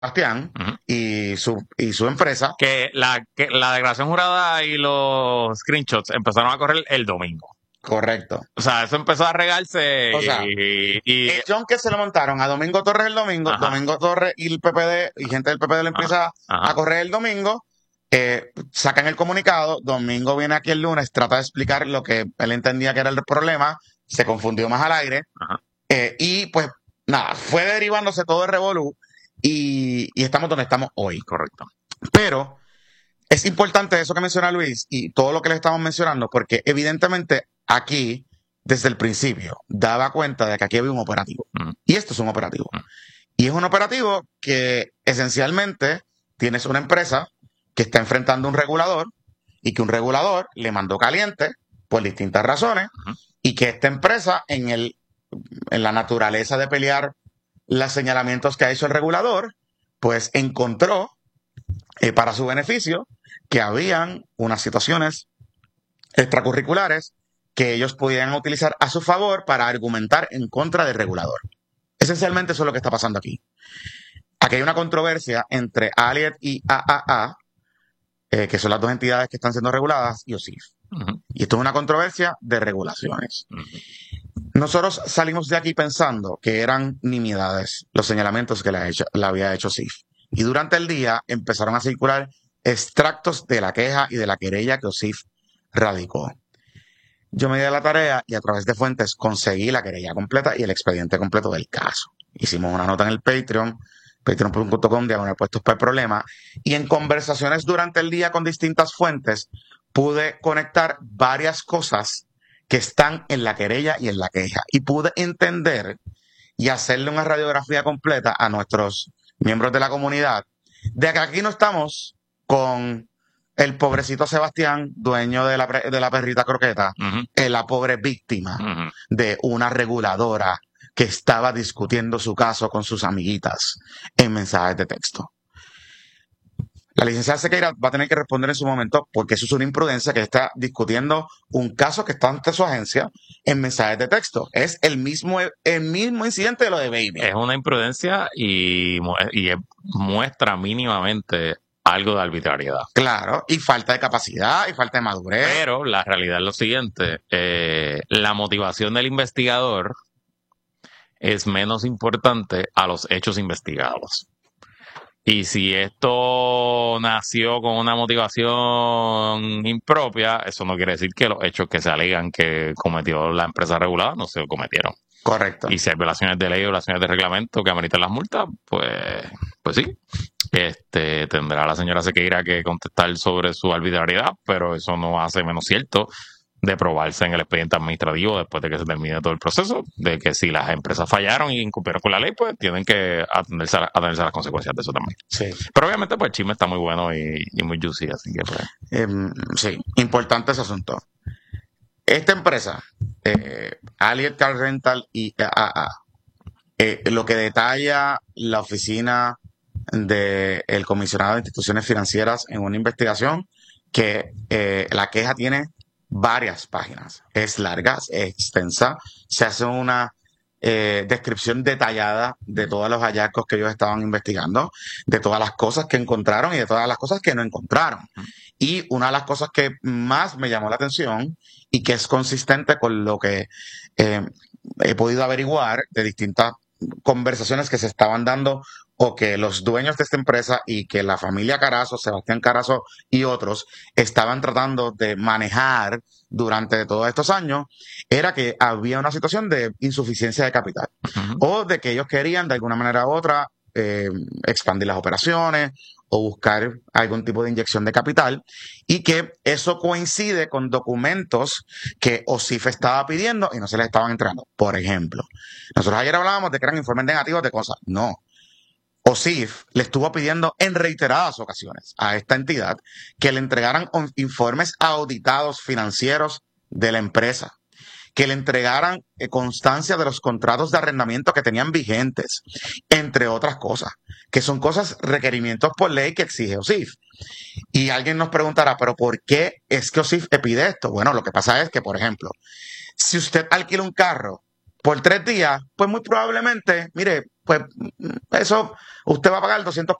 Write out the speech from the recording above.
Sebastián Ujú. y su empresa. Que la declaración jurada y los screenshots empezaron a correr el domingo. Correcto. O sea, eso empezó a regarse O sea, el John que se lo montaron a Domingo Torres el domingo, Ajá. Domingo Torres y el PPD y gente del PPD lo empieza Ajá. a correr el domingo, sacan el comunicado, Domingo viene aquí el lunes, trata de explicar lo que él entendía que era el problema, se confundió más al aire, Ajá. y pues nada, fue derivándose todo el revolú y estamos donde estamos hoy. Correcto. Pero es importante eso que menciona Luis y todo lo que le estamos mencionando, porque evidentemente aquí, desde el principio, daba cuenta de que aquí había un operativo. Y esto es un operativo. Y es un operativo que esencialmente tienes una empresa que está enfrentando un regulador y que un regulador le mandó caliente por distintas razones y que esta empresa en la naturaleza de pelear los señalamientos que ha hecho el regulador, pues encontró para su beneficio que habían unas situaciones extracurriculares que ellos podían utilizar a su favor para argumentar en contra del regulador. Esencialmente eso es lo que está pasando aquí. Aquí hay una controversia entre Aliet y AAA, que son las dos entidades que están siendo reguladas, y OSIF. Y esto es una controversia de regulaciones. Nosotros salimos de aquí pensando que eran nimiedades los señalamientos que le había hecho OSIF. Y durante el día empezaron a circular extractos de la queja y de la querella que OSIF radicó. Yo me di a la tarea y a través de fuentes conseguí la querella completa y el expediente completo del caso. Hicimos una nota en el Patreon, patreon.com/puestos para el problema, y en conversaciones durante el día con distintas fuentes pude conectar varias cosas que están en la querella y en la queja. Y pude entender y hacerle una radiografía completa a nuestros miembros de la comunidad de que aquí no estamos con el pobrecito Sebastián, dueño de la perrita croqueta, la pobre víctima de una reguladora que estaba discutiendo su caso con sus amiguitas en mensajes de texto. La licenciada Sequeira va a tener que responder en su momento porque eso es una imprudencia que está discutiendo un caso que está ante su agencia en mensajes de texto. Es el mismo incidente de lo de Baby. Es una imprudencia y muestra mínimamente algo de arbitrariedad. Claro, y falta de capacidad y falta de madurez. Pero la realidad es lo siguiente, la motivación del investigador es menos importante a los hechos investigados. Y si esto nació con una motivación impropia, eso no quiere decir que los hechos que se alegan que cometió la empresa regulada no se cometieron. Correcto. Y si hay violaciones de ley o violaciones de reglamento que ameritan las multas, pues sí. Tendrá la señora Sequeira que contestar sobre su arbitrariedad, pero eso no hace menos cierto de probarse en el expediente administrativo después de que se termine todo el proceso, de que si las empresas fallaron y incumplieron con la ley, pues tienen que atenderse a las consecuencias de eso también. Sí. Pero obviamente pues el chisme está muy bueno y muy juicy, así que pues. Sí, importante ese asunto. Esta empresa, Aliet Car Rental y AAA, lo que detalla la oficina del comisionado de instituciones financieras en una investigación que la queja tiene varias páginas. Es larga, es extensa. Se hace una descripción detallada de todos los hallazgos que ellos estaban investigando, de todas las cosas que encontraron y de todas las cosas que no encontraron. Y una de las cosas que más me llamó la atención y que es consistente con lo que he podido averiguar de distintas conversaciones que se estaban dando o que los dueños de esta empresa y que la familia Carazo, Sebastián Carazo y otros estaban tratando de manejar durante todos estos años, era que había una situación de insuficiencia de capital o de que ellos querían de alguna manera u otra expandir las operaciones o buscar algún tipo de inyección de capital y que eso coincide con documentos que OSIF estaba pidiendo y no se les estaban entregando. Por ejemplo, nosotros ayer hablábamos de que eran informes negativos de cosas. No. OSIF le estuvo pidiendo en reiteradas ocasiones a esta entidad que le entregaran informes auditados financieros de la empresa, que le entregaran constancia de los contratos de arrendamiento que tenían vigentes, entre otras cosas, que son cosas, requerimientos por ley que exige OSIF. Y alguien nos preguntará, ¿pero por qué es que OSIF te pide esto? Bueno, lo que pasa es que, por ejemplo, si usted alquila un carro por 3 días, pues muy probablemente, mire, pues eso, usted va a pagar 200